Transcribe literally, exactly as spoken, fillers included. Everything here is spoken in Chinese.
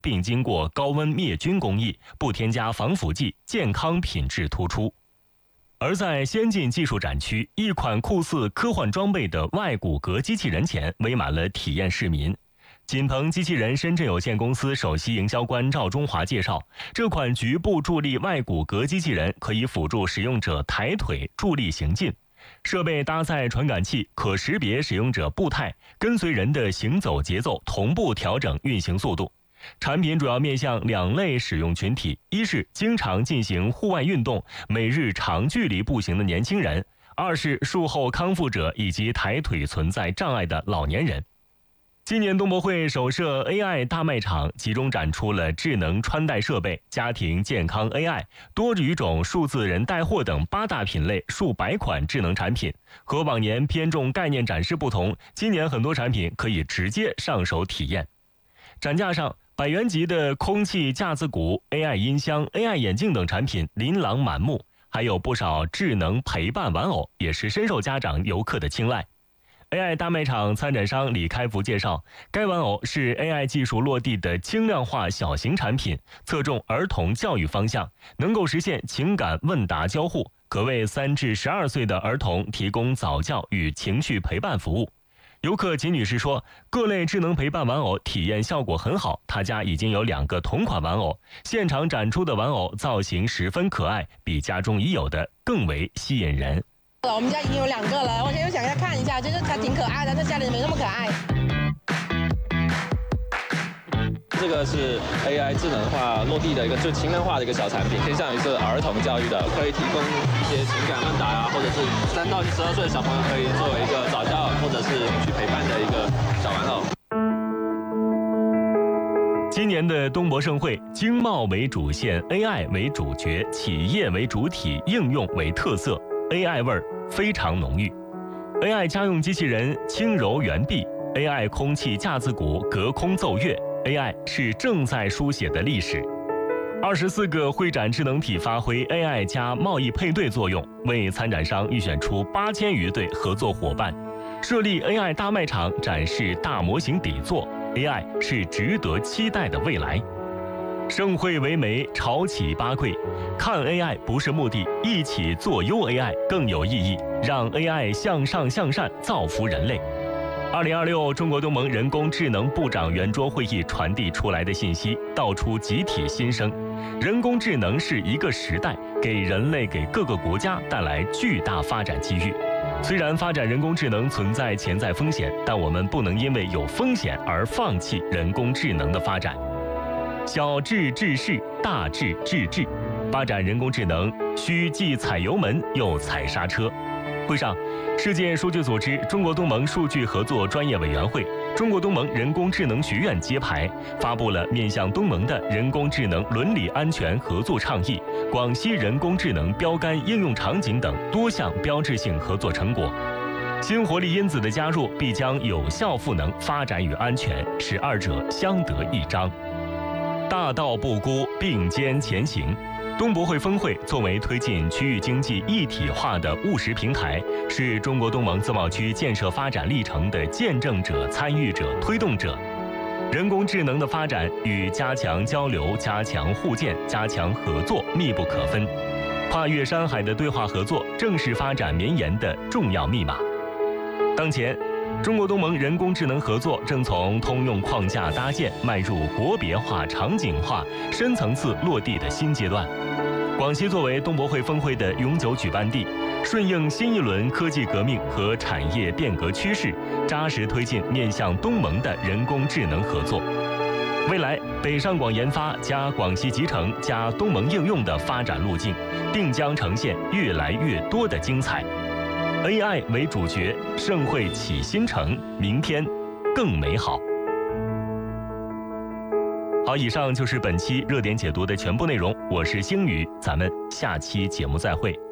并经过高温灭菌工艺，不添加防腐剂，健康品质突出。而在先进技术展区，一款酷似科幻装备的外骨骼机器人前围满了体验市民。锦鹏机器人深圳有限公司首席营销官赵中华介绍，这款局部助力外骨骼机器人可以辅助使用者抬腿助力行进。设备搭载传感器，可识别使用者步态，跟随人的行走节奏，同步调整运行速度。产品主要面向两类使用群体，一是经常进行户外运动、每日长距离步行的年轻人，二是术后康复者以及抬腿存在障碍的老年人。今年冬博会首设 A I 大卖场，集中展出了智能穿戴设备、家庭健康 A I、多语种数字人带货等八大品类数百款智能产品。和往年偏重概念展示不同，今年很多产品可以直接上手体验。展架上，百元级的空气架子鼓、A I 音箱、A I 眼镜等产品琳琅满目，还有不少智能陪伴玩偶，也是深受家长游客的青睐。A I 大卖场参展商李开福介绍，该玩偶是 A I 技术落地的轻量化小型产品，侧重儿童教育方向，能够实现情感问答交互，可为三至十二岁的儿童提供早教与情绪陪伴服务。游客秦女士说，各类智能陪伴玩偶体验效果很好，她家已经有两个同款玩偶，现场展出的玩偶造型十分可爱，比家中已有的更为吸引人。 我们家已经有两个了，我现在又想要看一下，就是它挺可爱的，但家里没那么可爱。 这个是 A I 智能化落地的一个最轻量化的一个小产品，偏向于是儿童教育的，可以提供一些情感问答啊，或者是三到十二岁的小朋友可以作为一个早教或者是去陪伴的一个小玩偶。 今年的东博盛会，经贸为主线， A I 为主角，企业为主体，应用为特色。A I 味儿非常浓郁 ，A I 家用机器人轻柔圆臂 ，A I 空气架子鼓隔空奏乐 ，A I 是正在书写的历史。二十四个会展智能体发挥 A I 加贸易配对作用，为参展商预选出八千余对合作伙伴，设立 A I 大卖场，展示大模型底座 ，A I 是值得期待的未来。盛会为媒，潮起八桂，看 A I 不是目的，一起做优 A I 更有意义，让 A I 向上向善，造福人类。二零二六中国东盟人工智能部长圆桌会议传递出来的信息，道出集体心声：人工智能是一个时代，给人类、给各个国家带来巨大发展机遇。虽然发展人工智能存在潜在风险，但我们不能因为有风险而放弃人工智能的发展。小智治世，大智治智，发展人工智能需既踩油门又踩刹车。会上，世界数据组织中国东盟数据合作专业委员会、中国东盟人工智能学院揭牌，发布了面向东盟的人工智能伦理安全合作倡议、广西人工智能标杆应用场景等多项标志性合作成果。新活力因子的加入必将有效赋能发展与安全，使二者相得益彰。大道不孤，并肩前行。东博会峰会作为推进区域经济一体化的务实平台，是中国东盟自贸区建设发展历程的见证者、参与者、推动者。人工智能的发展与加强交流、加强互鉴、加强合作密不可分。跨越山海的对话合作，正是发展绵延的重要密码。当前，中国东盟人工智能合作正从通用框架搭建迈入国别化、场景化、深层次落地的新阶段。广西作为东博会峰会的永久举办地，顺应新一轮科技革命和产业变革趋势，扎实推进面向东盟的人工智能合作。未来，北上广研发加广西集成加东盟应用的发展路径，定将呈现越来越多的精彩。A I 为主角，盛会启新程，明天更美好。好，以上就是本期热点解读的全部内容，我是星宇，咱们下期节目再会。